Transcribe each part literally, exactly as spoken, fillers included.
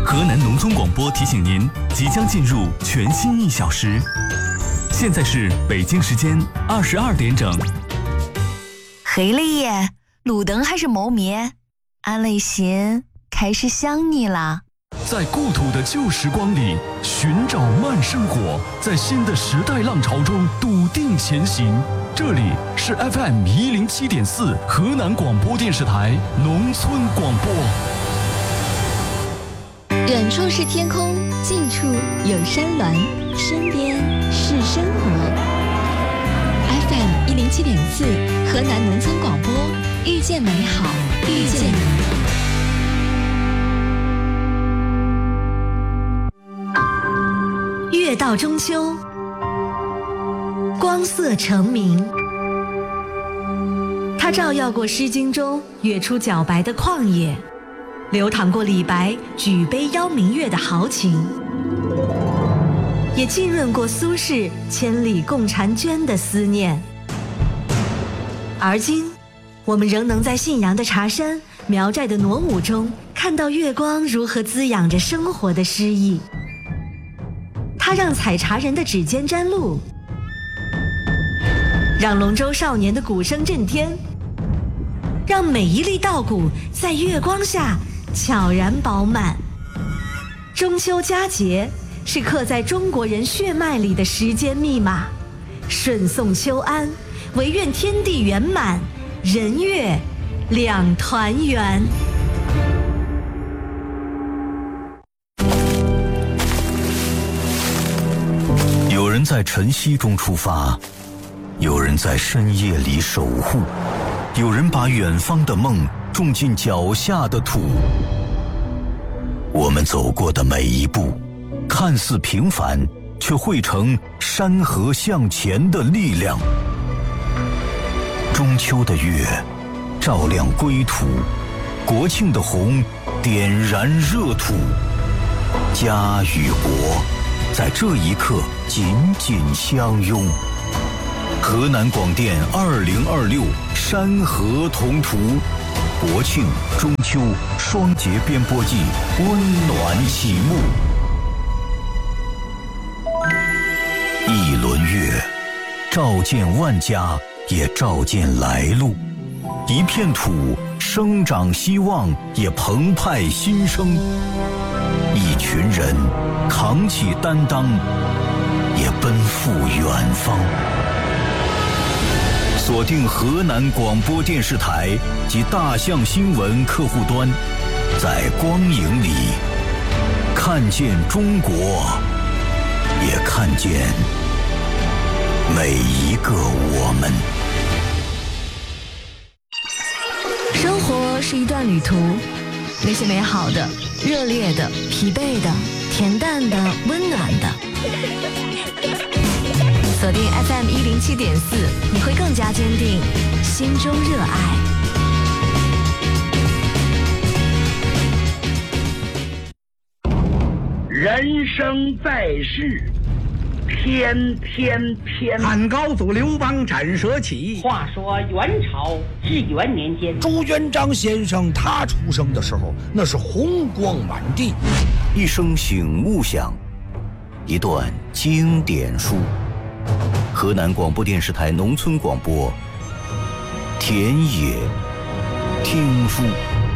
河南农村广播提醒您，即将进入全新一小时。现在是北京时间二十二点整。 黑了耶，路灯还是没灭，俺内心开始想你了。 在故土的旧时光里寻找慢生活，在新的时代浪潮中笃定前行。这里是 F M 一零七点四河南广播电视台农村广播。 远处是天空，近处有山峦，身边是生活。F M 一零七点四河南农村广播，遇见美好，遇见你。 月到中秋，光色成明，它照耀过《诗经》中月出皎白的旷野，流淌过李白举杯邀明月的豪情，也浸润过苏轼千里共婵娟的思念。而今，我们仍能在信阳的茶山、苗寨的傩舞中，看到月光如何滋养着生活的诗意。它让采茶人的指尖沾露，让龙舟少年的鼓声震天，让每一粒稻谷在月光下悄然饱满。中秋佳节是刻在中国人血脉里的时间密码，顺送秋安，唯愿天地圆满，人月两团圆。 有人在晨曦中出发，有人在深夜里守护，有人把远方的梦种进脚下的土。我们走过的每一步，看似平凡，却汇成山河向前的力量。中秋的月照亮归途，国庆的红点燃热土，家与国在这一刻紧紧相拥。河南广电二零二六山河同途，国庆、中秋双节编播季温暖启幕。一轮月，照见万家，也照见来路。一片土，生长希望，也澎湃新生。一群人扛起担当，也奔赴远方。锁定河南广播电视台及大象新闻客户端，在光影里看见中国，也看见每一个我们。 生活是一段旅途，那些美好的、热烈的、疲惫的、恬淡的、温暖的。锁定 F M 一零七点四，你会更加坚定心中热爱。 人生在世，偏偏偏。 汉高祖刘邦斩蛇起。 话说元朝至元年间， 朱元璋先生他出生的时候，那是红光满地。 一声醒目响，一段经典书。河南广播电视台农村广播，田野听书。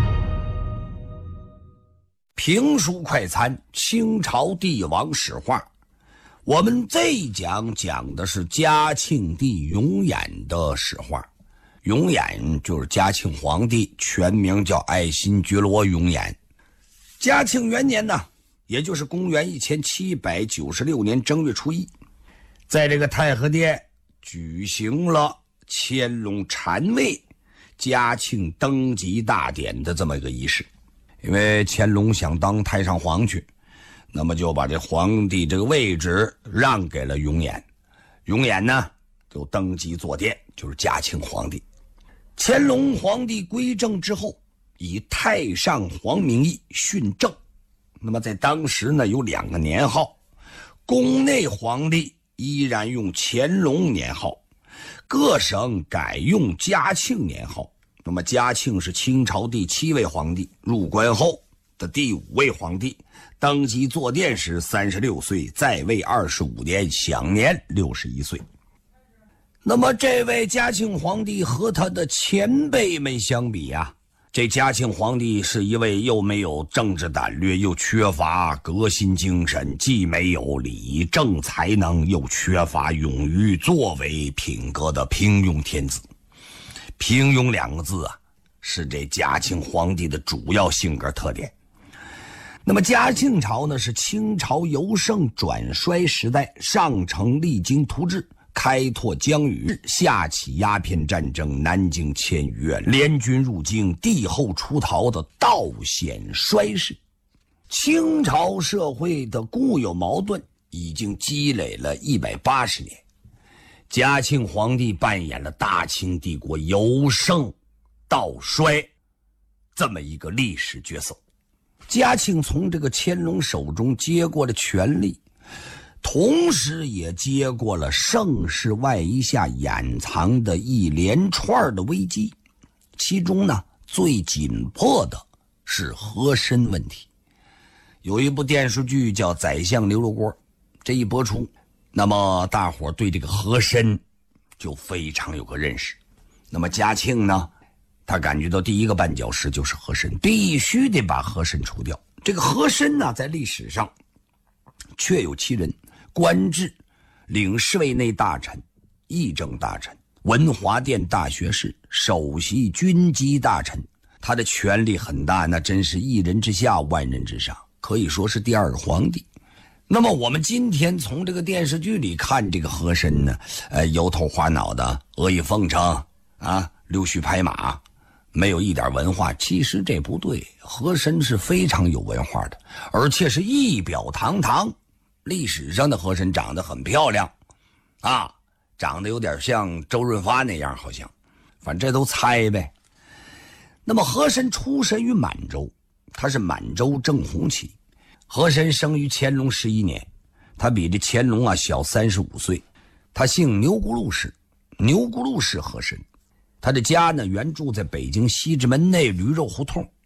评书快餐，清朝帝王史话。我们这一讲讲的是嘉庆帝永琰的史话。永琰就是嘉庆皇帝，全名叫爱新觉罗永琰。嘉庆元年呢，也就是公元一千七百九十六年正月初一，在这个太和殿举行了乾隆禅位嘉庆登基大典的这么一个仪式。因为乾隆想当太上皇去，那么就把这皇帝这个位置让给了永琰。永琰呢就登基坐殿，就是嘉庆皇帝。乾隆皇帝归政之后，以太上皇名义训政。那么在当时呢有两个年号，宫内皇帝依然用乾隆年号，各省改用嘉庆年号。那么嘉庆是清朝第七位皇帝，入关后的第五位皇帝，登基坐殿时三十六岁，在位二十五年，享年六十一岁。那么这位嘉庆皇帝和他的前辈们相比啊，这嘉庆皇帝是一位又没有政治胆略，又缺乏革新精神，既没有理政才能，又缺乏勇于作为品格的平庸天子。平庸两个字啊，是这嘉庆皇帝的主要性格特点。那么嘉庆朝呢，是清朝由盛转衰时代，上承励精图治，开拓疆域，下起鸦片战争，南京千余院，联军入京，帝后出逃的道险衰世。清朝社会的固有矛盾已经积累了一百八十年，嘉庆皇帝扮演了大清帝国由盛到衰这么一个历史角色。嘉庆从这个乾隆手中接过了权力，同时也接过了盛世外衣下掩藏的一连串的危机，其中呢最紧迫的是和珅问题。有一部电视剧叫《宰相刘罗锅》，这一播出，那么大伙对这个和珅就非常有个认识。那么嘉庆呢，他感觉到第一个绊脚石就是和珅，必须得把和珅除掉。这个和珅呢，在历史上确有其人，官至领侍卫内大臣、议政大臣、文华殿大学士、首席军机大臣，他的权力很大，那真是一人之下万人之上，可以说是第二个皇帝。那么我们今天从这个电视剧里看这个和珅呢，呃，油头花脑的，阿谀奉承啊，溜须拍马，没有一点文化。其实这不对，和珅是非常有文化的，而且是仪表堂堂。历史上的和珅长得很漂亮啊，长得有点像周润发那样，好像，反正这都猜呗。那么和珅出身于满洲，他是满洲正红旗。和珅生于乾隆十一年，他比这乾隆啊小三十五岁。他姓牛咕噜氏，牛咕噜氏和珅。他的家呢原住在北京西直门内驴肉胡同，